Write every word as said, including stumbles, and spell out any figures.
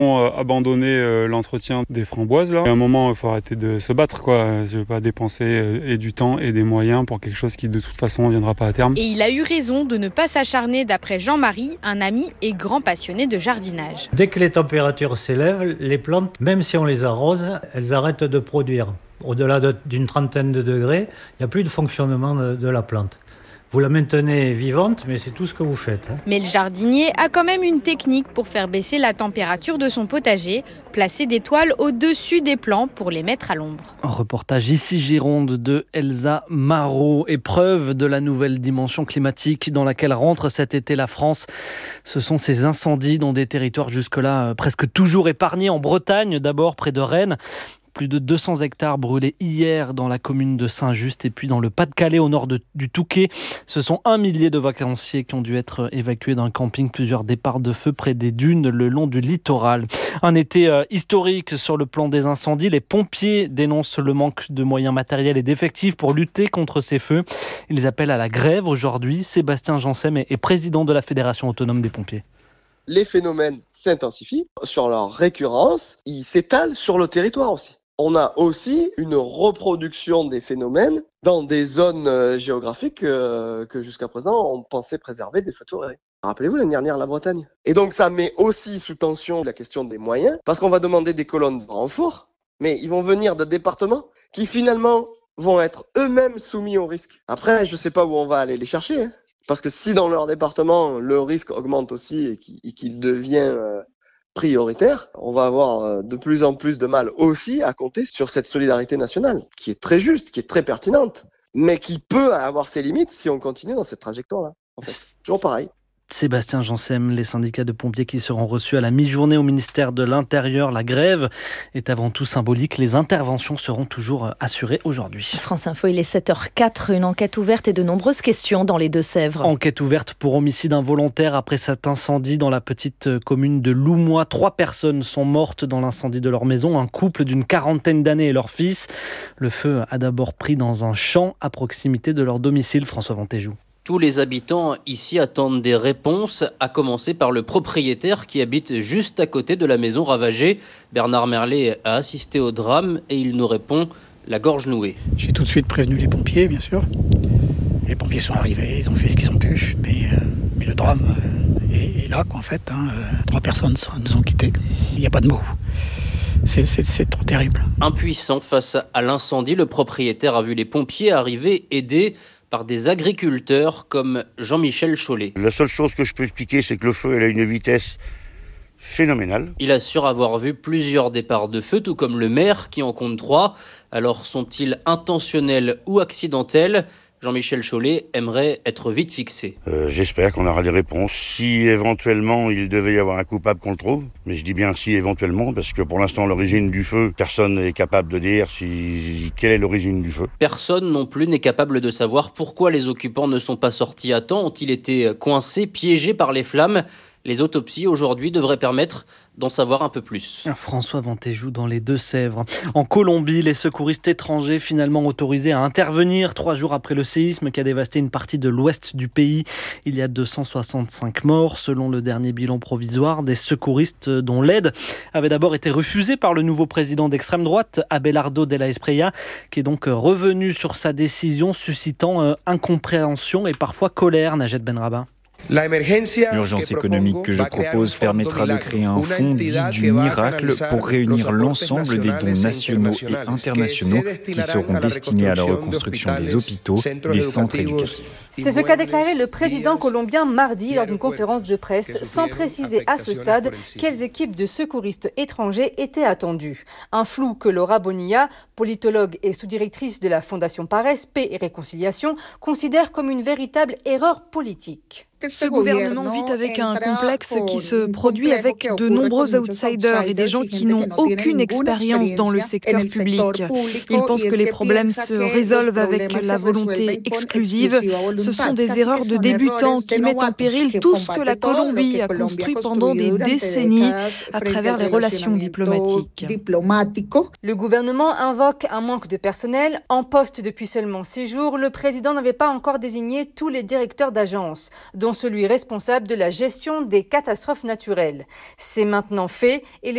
ont abandonné euh, l'entretien des framboises. Là. À un moment, il faut arrêter de se battre, quoi. Je ne veux pas dépenser euh, et du temps et des moyens pour quelque chose qui, de toute façon, ne viendra pas à terme. Et il a eu raison de ne pas s'acharner, d'après Jean-Marie, un ami et grand passionné de jardinage. Dès que les températures s'élèvent, les plantes, même si on les arrose, elles arrêtent de produire. Au-delà de, d'une trentaine de degrés, il n'y a plus de fonctionnement de, de la plante. Vous la maintenez vivante, mais c'est tout ce que vous faites. Hein. Mais le jardinier a quand même une technique pour faire baisser la température de son potager, placer des toiles au-dessus des plants pour les mettre à l'ombre. Un reportage ici Gironde de Elsa Marot. Épreuve de la nouvelle dimension climatique dans laquelle rentre cet été la France. Ce sont ces incendies dans des territoires jusque-là presque toujours épargnés. En Bretagne, d'abord près de Rennes. Plus de deux cents hectares brûlés hier dans la commune de Saint-Just et puis dans le Pas-de-Calais au nord de, du Touquet. Ce sont un millier de vacanciers qui ont dû être évacués d'un camping. Plusieurs départs de feu près des dunes le long du littoral. Un été euh, historique sur le plan des incendies. Les pompiers dénoncent le manque de moyens matériels et d'effectifs pour lutter contre ces feux. Ils appellent à la grève aujourd'hui. Sébastien Jansem est, est président de la Fédération autonome des pompiers. Les phénomènes s'intensifient sur leur récurrence. Ils s'étalent sur le territoire aussi. On a aussi une reproduction des phénomènes dans des zones géographiques euh, que jusqu'à présent on pensait préserver des feux de forêt. Rappelez-vous l'année dernière la Bretagne. Et donc ça met aussi sous tension la question des moyens, parce qu'on va demander des colonnes de renfort, mais ils vont venir de départements qui finalement vont être eux-mêmes soumis au risque. Après, je ne sais pas où on va aller les chercher, hein, parce que si dans leur département le risque augmente aussi et qu'il, et qu'il devient euh, prioritaire, on va avoir de plus en plus de mal aussi à compter sur cette solidarité nationale, qui est très juste, qui est très pertinente, mais qui peut avoir ses limites si on continue dans cette trajectoire-là. En fait, toujours pareil. Sébastien Jansem, les syndicats de pompiers qui seront reçus à la mi-journée au ministère de l'Intérieur. La grève est avant tout symbolique. Les interventions seront toujours assurées aujourd'hui. France Info, il est sept heures quatre. Une enquête ouverte et de nombreuses questions dans les Deux-Sèvres. Enquête ouverte pour homicide involontaire après cet incendie dans la petite commune de Loumois. Trois personnes sont mortes dans l'incendie de leur maison. Un couple d'une quarantaine d'années et leur fils. Le feu a d'abord pris dans un champ à proximité de leur domicile. François Vantéjou. Tous les habitants ici attendent des réponses, à commencer par le propriétaire qui habite juste à côté de la maison ravagée. Bernard Merlet a assisté au drame et il nous répond la gorge nouée. J'ai tout de suite prévenu les pompiers, bien sûr. Les pompiers sont arrivés, ils ont fait ce qu'ils ont pu, mais, euh, mais le drame est, est là, quoi, en fait. Hein. Trois personnes nous ont quittés. Il n'y a pas de mots. C'est, c'est, c'est trop terrible. Impuissant face à l'incendie, le propriétaire a vu les pompiers arriver, aider par des agriculteurs comme Jean-Michel Chollet. La seule chose que je peux expliquer, c'est que le feu elle a une vitesse phénoménale. Il assure avoir vu plusieurs départs de feu, tout comme le maire qui en compte trois. Alors sont-ils intentionnels ou accidentels ? Jean-Michel Chollet aimerait être vite fixé. Euh, j'espère qu'on aura des réponses. Si éventuellement il devait y avoir un coupable qu'on le trouve, mais je dis bien si éventuellement, parce que pour l'instant l'origine du feu, personne n'est capable de dire si quelle est l'origine du feu. Personne non plus n'est capable de savoir pourquoi les occupants ne sont pas sortis à temps. Ont-ils été coincés, piégés par les flammes ? Les autopsies aujourd'hui devraient permettre d'en savoir un peu plus. François Vantéjou dans les Deux-Sèvres. En Colombie, les secouristes étrangers finalement autorisés à intervenir trois jours après le séisme qui a dévasté une partie de l'ouest du pays. Il y a deux cent soixante-cinq morts selon le dernier bilan provisoire. Des secouristes dont l'aide avait d'abord été refusée par le nouveau président d'extrême droite, Abelardo de la Espriella, qui est donc revenu sur sa décision, suscitant incompréhension et parfois colère. Najat Benrabah. L'urgence économique que je propose permettra de créer un fonds dit du miracle pour réunir l'ensemble des dons nationaux et internationaux qui seront destinés à la reconstruction des hôpitaux, des centres éducatifs. C'est ce qu'a déclaré le président colombien mardi lors d'une conférence de presse, sans préciser à ce stade quelles équipes de secouristes étrangers étaient attendues. Un flou que Laura Bonilla, politologue et sous-directrice de la Fondation Pares, Paix et Réconciliation, considère comme une véritable erreur politique. Ce gouvernement vit avec un complexe qui se produit avec de nombreux outsiders et des gens qui n'ont aucune expérience dans le secteur public. Ils pensent que les problèmes se résolvent avec la volonté exclusive. Ce sont des erreurs de débutants qui mettent en péril tout ce que la Colombie a construit pendant des décennies à travers les relations diplomatiques. Le gouvernement invoque un manque de personnel. En poste depuis seulement six jours, le président n'avait pas encore désigné tous les directeurs d'agences, dont celui responsable de la gestion des catastrophes naturelles. C'est maintenant fait et les